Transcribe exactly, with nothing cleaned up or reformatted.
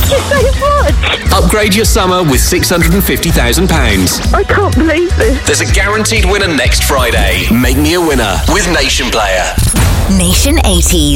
Thank you so much. Upgrade your summer with six hundred fifty thousand pounds. I can't believe this. There's a guaranteed winner next Friday. Make me a winner with Nation Player. Nation eighties.